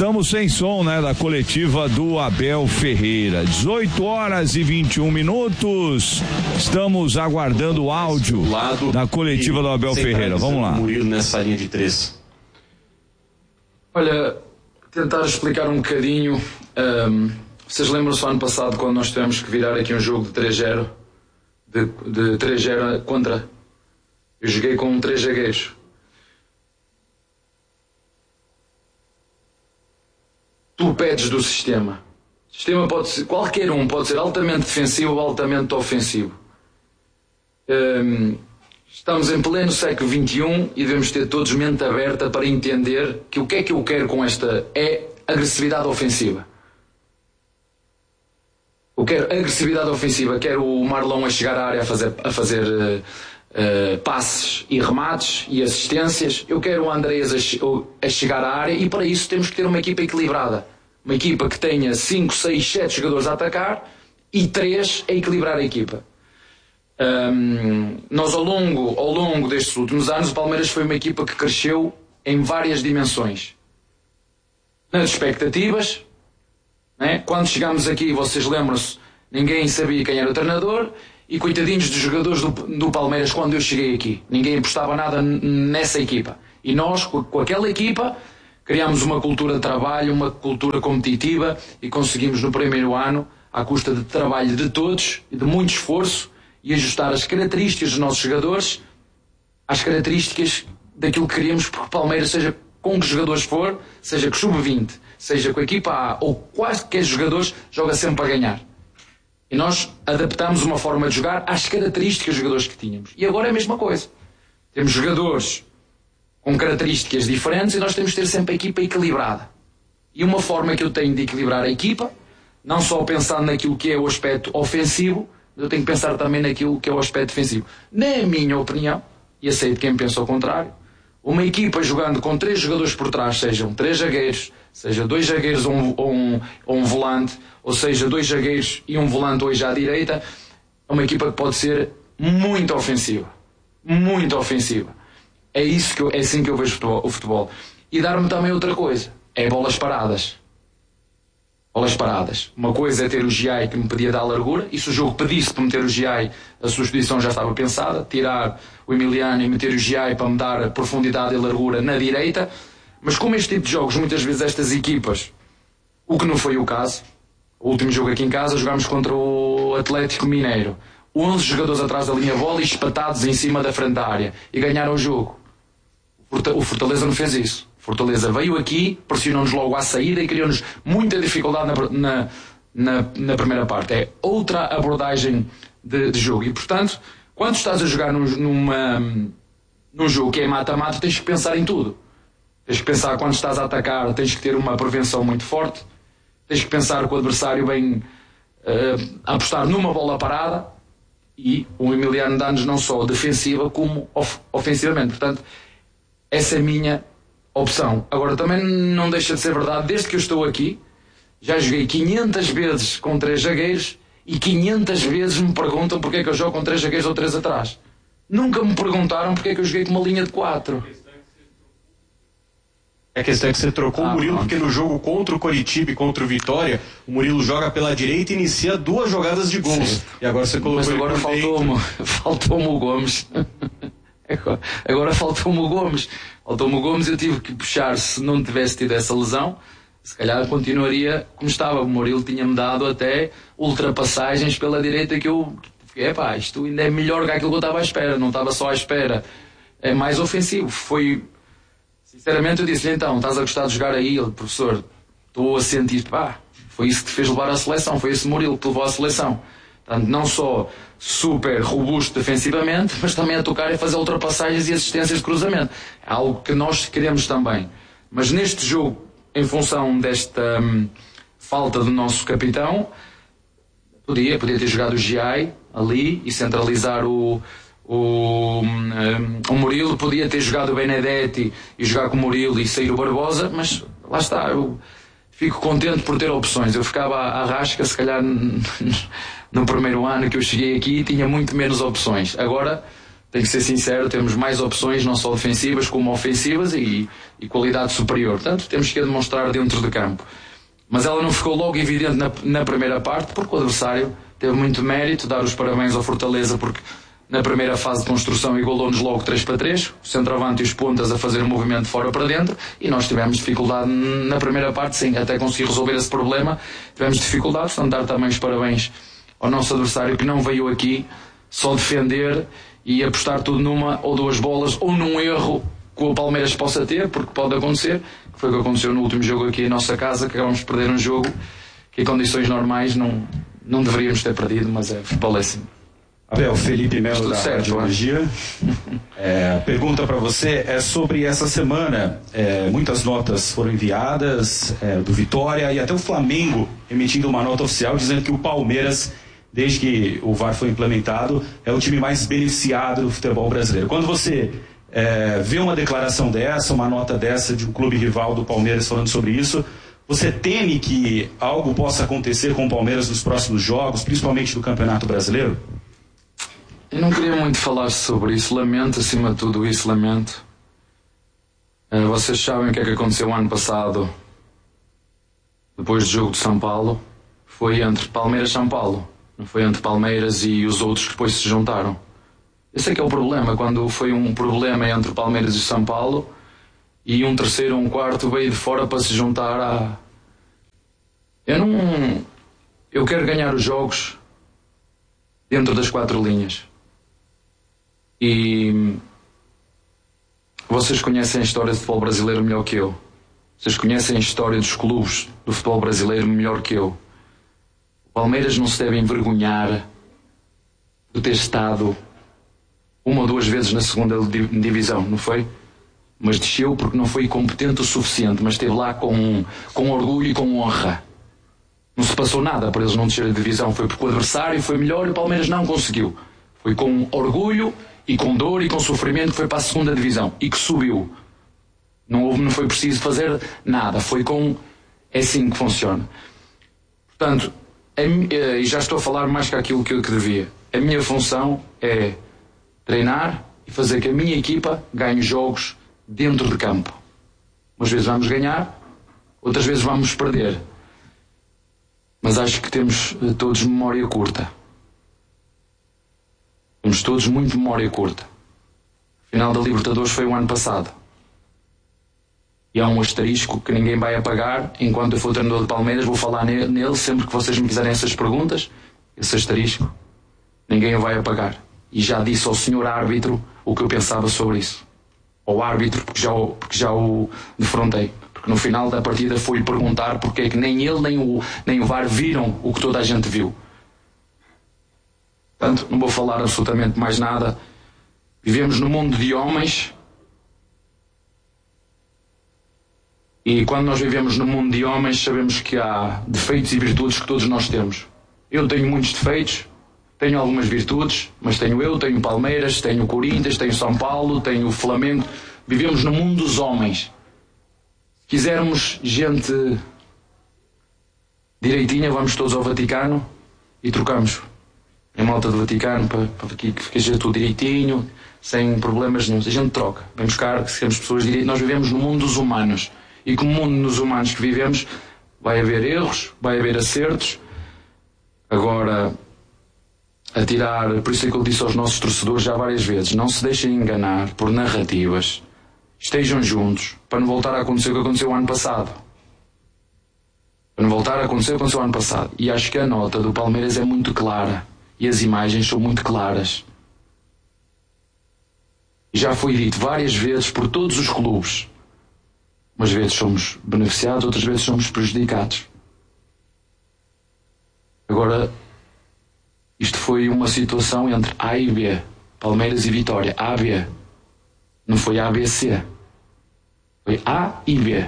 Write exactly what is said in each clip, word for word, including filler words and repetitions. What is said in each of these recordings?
estamos sem som, né, da coletiva do Abel Ferreira. dezoito horas e vinte e um minutos. Estamos aguardando o áudio da coletiva do Abel Ferreira. Vamos lá. Murilo nessa linha de três. Olha, tentar explicar um bocadinho. Um, vocês lembram-se do ano passado quando nós tivemos que virar aqui um jogo de três zero? De, de três zero contra. Eu joguei com três zagueiros. Tu pedes do sistema. O sistema pode ser, qualquer um pode ser altamente defensivo ou altamente ofensivo. Um, estamos em pleno século vinte e um e devemos ter todos mente aberta para entender que o que é que eu quero com esta é agressividade ofensiva. Eu quero agressividade ofensiva, quero o Marlon a chegar à área a fazer, a fazer uh, uh, passes e remates e assistências. Eu quero o Andreas a, a chegar à área e para isso temos que ter uma equipa equilibrada. Uma equipa que tenha cinco, seis, sete jogadores a atacar e três a equilibrar a equipa. Um, nós ao longo, ao longo destes últimos anos, o Palmeiras foi uma equipa que cresceu em várias dimensões. Nas expectativas, né? Quando chegámos aqui, vocês lembram-se, ninguém sabia quem era o treinador e coitadinhos dos jogadores do, do Palmeiras quando eu cheguei aqui. Ninguém apostava nada nessa equipa. E nós, com, com aquela equipa, criámos uma cultura de trabalho, uma cultura competitiva e conseguimos no primeiro ano, à custa de trabalho de todos e de muito esforço, e ajustar as características dos nossos jogadores às características daquilo que queríamos, porque o Palmeiras, seja com que jogadores for, seja com sub vinte, seja com a equipa A ou quaisquer jogadores, joga sempre a ganhar. E nós adaptámos uma forma de jogar às características dos jogadores que tínhamos. E agora é a mesma coisa. Temos jogadores com características diferentes e nós temos de ter sempre a equipa equilibrada. E uma forma que eu tenho de equilibrar a equipa, não só pensando naquilo que é o aspecto ofensivo, eu tenho que pensar também naquilo que é o aspecto defensivo. Na minha opinião, e aceito quem pensa ao contrário, uma equipa jogando com três jogadores por trás, sejam três zagueiros, seja dois zagueiros ou um, ou um, ou um volante, ou seja dois zagueiros e um volante hoje à direita, é uma equipa que pode ser muito ofensiva. Muito ofensiva. É, isso que eu, é assim que eu vejo o futebol, o futebol. E dar-me também outra coisa, é bolas paradas. Bolas paradas. Uma coisa é ter o Giai que me podia dar largura, e se o jogo pedisse para meter o Giai, a sua expedição já estava pensada, tirar o Emiliano e meter o Giai para me dar profundidade e largura na direita, mas como este tipo de jogos, muitas vezes estas equipas, o que não foi o caso, o último jogo aqui em casa, jogámos contra o Atlético Mineiro, onze jogadores atrás da linha bola e espatados em cima da frente da área, e ganharam o jogo. O Fortaleza não fez isso. Fortaleza veio aqui, pressionou-nos logo à saída e criou-nos muita dificuldade na, na, na, na primeira parte. É outra abordagem de, de jogo. E, portanto, quando estás a jogar num, numa, num jogo que é mata-mata, tens que pensar em tudo. Tens que pensar quando estás a atacar, tens que ter uma prevenção muito forte. Tens que pensar que o adversário vem uh, apostar numa bola parada e o Emiliano dá-nos não só defensiva como of, ofensivamente. Portanto, essa é a minha opção. Agora, também não deixa de ser verdade, desde que eu estou aqui, já joguei quinhentas vezes com três zagueiros e quinhentas vezes me perguntam porque é que eu jogo com três zagueiros ou três atrás. Nunca me perguntaram porque é que eu joguei com uma linha de quatro. A questão é que você trocou ah, o Murilo, pronto. Porque no jogo contra o Coritiba e contra o Vitória, o Murilo joga pela direita e inicia duas jogadas de gols. Sim. E agora você colocou. Mas agora faltou-me faltou-me o Gomes. Agora, agora faltou-me o Gomes. Faltou-me o Gomes, eu tive que puxar. Se não tivesse tido essa lesão, se calhar continuaria como estava. O Murilo tinha-me dado até ultrapassagens pela direita que eu fiquei, epá, isto ainda é melhor que aquilo que eu estava à espera. Não estava só à espera, é mais ofensivo. Foi, sinceramente, eu disse-lhe, então, estás a gostar de jogar aí? Ele, professor, estou a sentir, pá, foi isso que te fez levar à seleção, foi esse Murilo que te levou à seleção. Portanto, não só super robusto defensivamente, mas também a tocar e fazer ultrapassagens e assistências de cruzamento. É algo que nós queremos também. Mas neste jogo, em função desta hum, falta do nosso capitão, podia, podia ter jogado o Giai ali e centralizar o, o, um, o Murilo, podia ter jogado o Benedetti e jogar com o Murilo e sair o Barbosa, mas lá está, eu fico contente por ter opções. Eu ficava à rasca, se calhar no primeiro ano que eu cheguei aqui tinha muito menos opções. Agora Tenho que ser sincero, temos mais opções, não só defensivas como ofensivas e, e qualidade superior. Portanto, temos que a demonstrar dentro de campo. Mas ela não ficou logo evidente na, na primeira parte, porque o adversário teve muito mérito. Dar os parabéns ao Fortaleza, porque na primeira fase de construção igualou-nos logo três para três, o centroavante e os pontas a fazer o movimento de fora para dentro, e nós tivemos dificuldade na primeira parte, sim, até conseguir resolver esse problema. Tivemos dificuldades, portanto, dar também os parabéns ao nosso adversário, que não veio aqui só defender e apostar tudo numa ou duas bolas, ou num erro que o Palmeiras possa ter, porque pode acontecer, que foi o que aconteceu no último jogo aqui em nossa casa, que acabamos de perder um jogo que em condições normais não, não deveríamos ter perdido, mas é futebol é assim. Abel, Felipe Melo da Radiologia. É, a pergunta para você é sobre essa semana. É, muitas notas foram enviadas é, do Vitória e até o Flamengo emitindo uma nota oficial dizendo que o Palmeiras, desde que o V A R foi implementado, é o time mais beneficiado do futebol brasileiro. Quando você é, vê uma declaração dessa, uma nota dessa de um clube rival do Palmeiras falando sobre isso, você teme que algo possa acontecer com o Palmeiras nos próximos jogos, principalmente do Campeonato Brasileiro? Eu não queria muito falar sobre isso, lamento, acima de tudo isso, lamento. Uh, vocês sabem o que é que aconteceu o ano passado, depois do jogo de São Paulo? Foi entre Palmeiras e São Paulo, não foi entre Palmeiras e os outros que depois se juntaram. Esse é que é o problema, quando foi um problema entre Palmeiras e São Paulo, e um terceiro ou um quarto veio de fora para se juntar a... Eu não... Eu quero ganhar os jogos dentro das quatro linhas. E vocês conhecem a história do futebol brasileiro melhor que eu. Vocês conhecem a história dos clubes do futebol brasileiro melhor que eu. O Palmeiras não se deve envergonhar de ter estado uma ou duas vezes na segunda divisão, não foi? Mas desceu porque não foi competente o suficiente, mas esteve lá com, com orgulho e com honra. Não se passou nada para eles não descerem a divisão. Foi porque o adversário foi melhor e o Palmeiras não conseguiu. Foi com orgulho e com dor e com sofrimento que foi para a segunda divisão e que subiu. Não houve, não foi preciso fazer nada. Foi com... É assim que funciona. Portanto, e já estou a falar mais que aquilo que eu que devia. A minha função é treinar e fazer que a minha equipa ganhe jogos dentro de campo. Umas vezes vamos ganhar, outras vezes vamos perder. Mas acho que temos todos memória curta. Temos todos muito memória curta. A final da Libertadores foi o ano passado. E há um asterisco que ninguém vai apagar. Enquanto eu for treinador de Palmeiras, vou falar nele sempre que vocês me fizerem essas perguntas. Esse asterisco, ninguém o vai apagar. E já disse ao senhor árbitro o que eu pensava sobre isso. Ao árbitro, porque já o, porque já o defrontei. Porque no final da partida fui perguntar porque é que nem ele nem o, nem o V A R viram o que toda a gente viu. Portanto, não vou falar absolutamente mais nada. Vivemos num mundo de homens. E quando nós vivemos num mundo de homens, sabemos que há defeitos e virtudes que todos nós temos. Eu tenho muitos defeitos, tenho algumas virtudes, mas tenho eu, tenho o Palmeiras, tenho o Corinthians, tenho o São Paulo, tenho o Flamengo. Vivemos no mundo dos homens. Se quisermos gente direitinha, vamos todos ao Vaticano e trocamos. Em malta do Vaticano, para, para que fique tudo direitinho, sem problemas nenhum. A gente troca. Vem buscar, se queremos pessoas direitas. Nós vivemos no mundo dos humanos. E como mundo dos humanos que vivemos, vai haver erros, vai haver acertos. Agora, a tirar, por isso é que eu disse aos nossos torcedores já várias vezes, não se deixem enganar por narrativas. Estejam juntos, para não voltar a acontecer o que aconteceu o ano passado. Para não voltar a acontecer o que aconteceu o ano passado. E acho que a nota do Palmeiras é muito clara. E as imagens são muito claras. E já foi dito várias vezes por todos os clubes. Umas vezes somos beneficiados, outras vezes somos prejudicados. Agora, isto foi uma situação entre A e B. Palmeiras e Vitória. A e B. Não foi A, B, C. Foi A e B.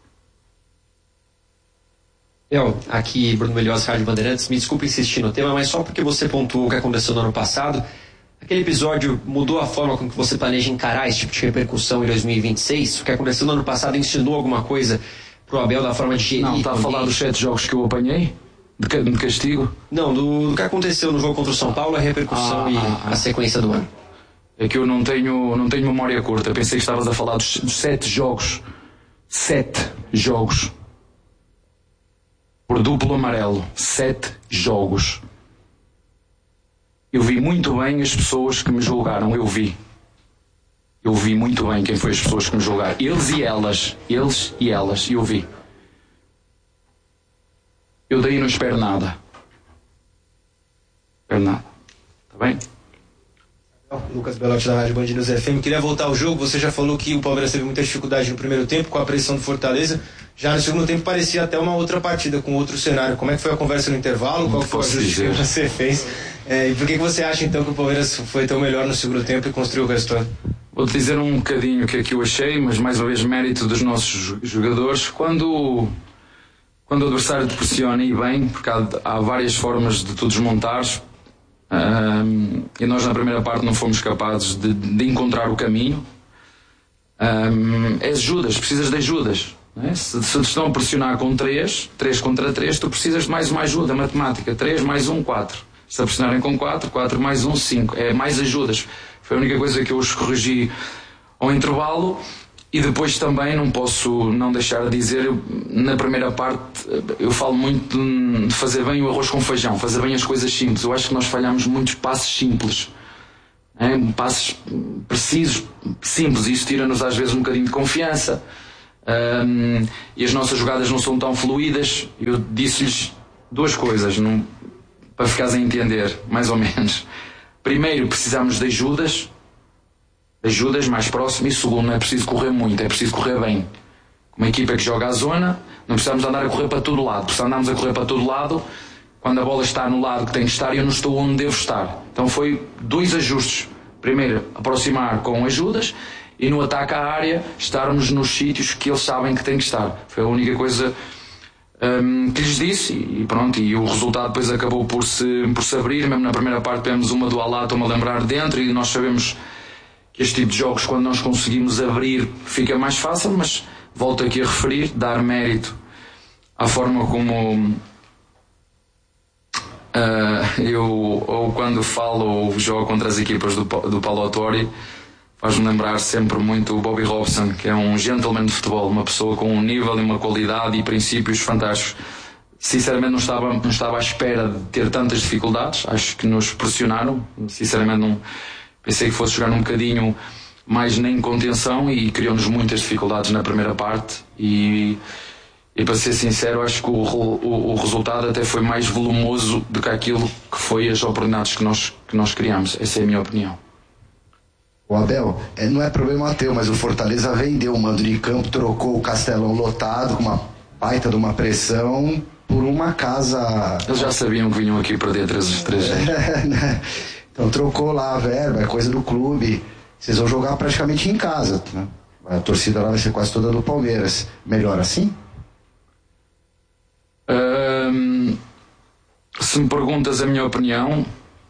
Eu, aqui Bruno Melhós, Rádio Bandeirantes, me desculpe insistir no tema, mas só porque você pontuou o que aconteceu no ano passado, aquele episódio mudou a forma com que você planeja encarar esse tipo de repercussão em dois mil e vinte e seis? O que aconteceu no ano passado ensinou alguma coisa pro Abel da forma de gerir? Não, está a falar dos sete jogos que eu apanhei? De, de castigo? Não, do, do que aconteceu no jogo contra o São Paulo, a repercussão ah, e ah, a sequência do ano. É que eu não tenho, não tenho memória curta. Pensei que estavas a falar dos, dos sete jogos. Sete jogos. Por duplo amarelo. Sete jogos. Eu vi muito bem as pessoas que me julgaram. Eu vi. Eu vi muito bem quem foi as pessoas que me julgaram. Eles e elas. Eles e elas. Eu vi. Eu daí não espero nada. Espero nada. Tá bem? Lucas Belotti da Rádio Band News F M. Queria voltar ao jogo. Você já falou que o Palmeiras teve muita dificuldade no primeiro tempo com a pressão do Fortaleza. Já no segundo tempo parecia até uma outra partida, com outro cenário. Como é que foi a conversa no intervalo? Qual foi o ajuste que você fez? É, e por que, que você acha então que o Palmeiras foi tão melhor no segundo tempo e construiu o resultado? Vou-te dizer um bocadinho o que é que eu achei, mas mais uma vez mérito dos nossos jogadores. Quando, quando o adversário te pressiona e bem, porque há, há várias formas de tu desmontares, um, e nós na primeira parte não fomos capazes de, de encontrar o caminho. Um, é ajudas, precisas de ajudas. Não é? Se, se te estão a pressionar com três, três contra três, tu precisas de mais uma ajuda matemática. três mais um, quatro. Se a pressionarem com quatro, quatro mais um, cinco. É mais ajudas. Foi a única coisa que eu os corrigi ao intervalo. E depois também não posso não deixar de dizer, na primeira parte eu falo muito de fazer bem o arroz com feijão, fazer bem as coisas simples. Eu acho que nós falhamos muitos passos simples, é? Passos precisos, simples, e isso tira-nos às vezes um bocadinho de confiança, um, e as nossas jogadas não são tão fluídas. Eu disse-lhes duas coisas, não, para ficares a entender, mais ou menos. Primeiro, precisamos de ajudas, ajudas mais próximo, e segundo, não é preciso correr muito, é preciso correr bem. Uma equipa que joga à zona, não precisamos andar a correr para todo lado, porque se andarmos a correr para todo lado, quando a bola está no lado que tem que estar, eu não estou onde devo estar. Então foi dois ajustes. Primeiro, aproximar com ajudas, e no ataque à área, estarmos nos sítios que eles sabem que têm que estar. Foi a única coisa um, que lhes disse, e pronto, e o resultado depois acabou por se, por se abrir. Mesmo na primeira parte tivemos uma do Alá, estou-me a lembrar dentro, e nós sabemos que este tipo de jogos, quando nós conseguimos abrir, fica mais fácil, mas volto aqui a referir, dar mérito à forma como uh, eu, ou quando falo ou jogo contra as equipas do, do Paulo Autori, faz-me lembrar sempre muito o Bobby Robson, que é um gentleman de futebol, uma pessoa com um nível e uma qualidade e princípios fantásticos. Sinceramente não estava, não estava à espera de ter tantas dificuldades, acho que nos pressionaram, sinceramente não... Pensei que fosse jogar um bocadinho mais na contenção, e criou-nos muitas dificuldades na primeira parte, e, e para ser sincero, acho que o, o, o resultado até foi mais volumoso do que aquilo que foi as oportunidades que nós, que nós criamos. Essa é a minha opinião. O Abel, é, não é problema teu, mas o Fortaleza vendeu o mando de campo, trocou o Castelão lotado, com uma baita de uma pressão, por uma casa... Eles já sabiam que vinham aqui perder três três. É, né? Então trocou lá a verba, é coisa do clube. Vocês vão jogar praticamente em casa, né? A torcida lá vai ser quase toda do Palmeiras. Melhor assim? Hum, se me perguntas a minha opinião,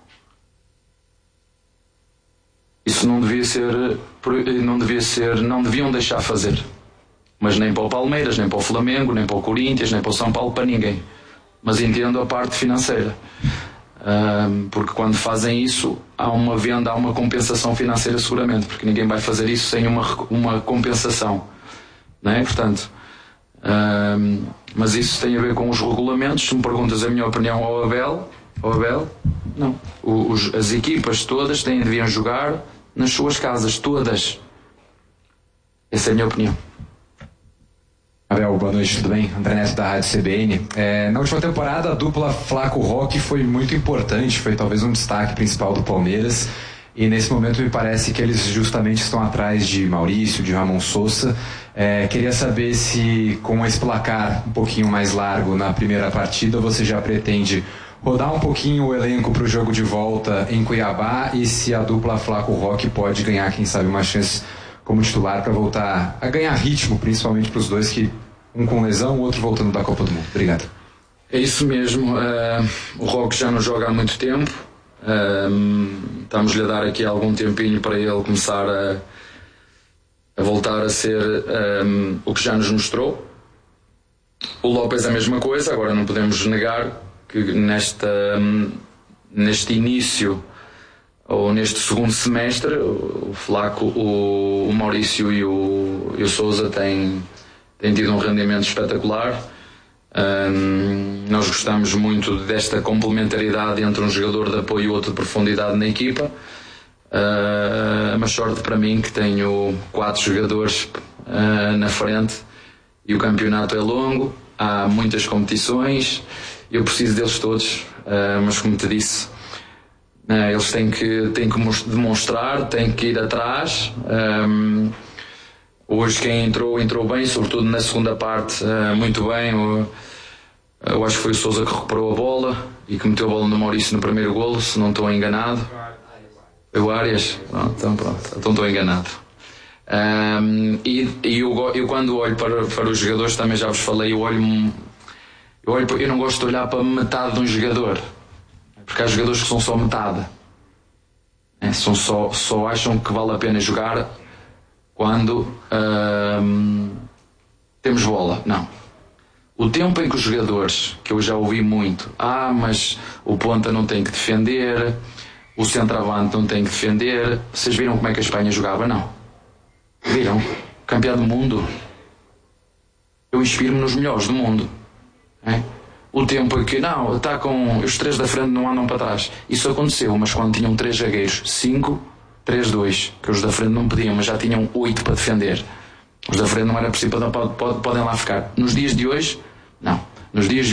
isso não devia ser, não devia ser, não deviam deixar fazer. Mas nem para o Palmeiras, nem para o Flamengo, nem para o Corinthians, nem para o São Paulo, para ninguém. Mas entendo a parte financeira. Um, porque quando fazem isso, há uma venda, há uma compensação financeira seguramente, porque ninguém vai fazer isso sem uma, uma compensação, não é? Portanto, um, mas isso tem a ver com os regulamentos. Se me perguntas a minha opinião ao Abel, ao Abel não. O, os, as equipas todas têm, deviam jogar nas suas casas, todas. Essa é a minha opinião. Abel, boa noite, tudo bem? André Neto da Rádio C B N. É, na última temporada, a dupla Flaco Roque foi muito importante, foi talvez um destaque principal do Palmeiras, e nesse momento me parece que eles justamente estão atrás de Maurício, de Ramon Sousa. É, queria saber se, com esse placar um pouquinho mais largo na primeira partida, você já pretende rodar um pouquinho o elenco para o jogo de volta em Cuiabá, e se a dupla Flaco Roque pode ganhar, quem sabe, uma chance como titular para voltar a ganhar ritmo, principalmente para os dois, que um com lesão, o outro voltando da Copa do Mundo. Obrigado. É isso mesmo. Uh, o Roque já não joga há muito tempo. Uh, estamos-lhe a dar aqui algum tempinho para ele começar a, a voltar a ser um, o que já nos mostrou. O López é a mesma coisa. Agora não podemos negar que nesta, um, neste início ou neste segundo semestre, o Flaco, o, o Maurício e o, e o Sousa têm, têm tido um rendimento espetacular. Um, nós gostamos muito desta complementaridade entre um jogador de apoio e outro de profundidade na equipa. Uh, mas sorte para mim que tenho quatro jogadores uh, na frente e o campeonato é longo, há muitas competições, eu preciso deles todos, uh, mas como te disse, uh, eles têm que, têm que demonstrar, têm que ir atrás. Um, hoje quem entrou, entrou bem, sobretudo na segunda parte, uh, muito bem. Eu, eu acho que foi o Sousa que recuperou a bola e que meteu a bola no Maurício no primeiro golo, se não estou enganado. Foi o Arias? Pronto, então pronto, então estou enganado. Um, e e eu, eu quando olho para, para os jogadores, também já vos falei, eu olho, eu olho, eu não gosto de olhar para metade de um jogador, porque há jogadores que são só metade, é, são só, só acham que vale a pena jogar quando um, temos bola. Não. O tempo em que os jogadores, que eu já ouvi muito, ah, mas o ponta não tem que defender, o centroavante não tem que defender. Vocês viram como é que a Espanha jogava? Não. Viram? Campeão do mundo. Eu inspiro-me nos melhores do mundo. É? O tempo em que, não, está com os três da frente não andam para trás. Isso aconteceu, mas quando tinham três zagueiros, cinco, três, dois, que os da frente não podiam, mas já tinham oito para defender. Os da frente não era preciso, podem lá ficar. Nos dias de hoje, não. Nos dias de